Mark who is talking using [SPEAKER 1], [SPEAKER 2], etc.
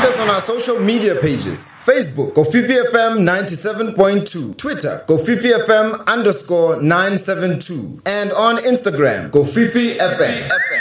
[SPEAKER 1] us on our social media pages. Facebook, Kofifi FM 97.2. Twitter, Kofifi FM _972. And on Instagram, Kofifi FM.